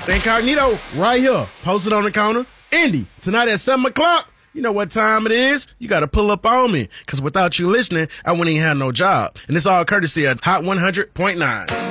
Incognito, right here, posted on the counter. Indy, tonight at 7 o'clock, you know what time it is. You got to pull up on me, because without you listening, I wouldn't even have no job. And it's all courtesy of Hot 100.9.